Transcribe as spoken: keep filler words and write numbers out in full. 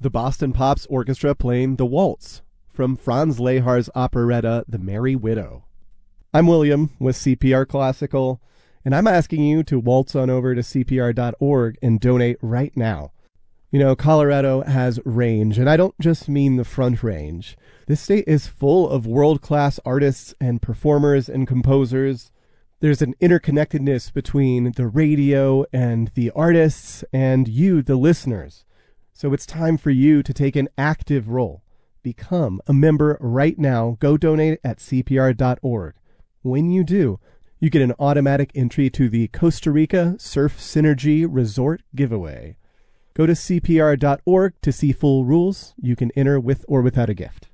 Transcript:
the Boston Pops Orchestra playing The Waltz from Franz Lehar's operetta The Merry Widow. I'm William with C P R Classical, and I'm asking you to waltz on over to C P R dot org and donate right now. You know, Colorado has range, and I don't just mean the Front Range. This state is full of world-class artists and performers and composers. There's an interconnectedness between the radio and the artists and you, the listeners. So it's time for you to take an active role. Become a member right now. Go donate at C P R dot org. When you do, you get an automatic entry to the Costa Rica Surf Synergy Resort giveaway. Go to C P R dot org to see full rules. You can enter with or without a gift.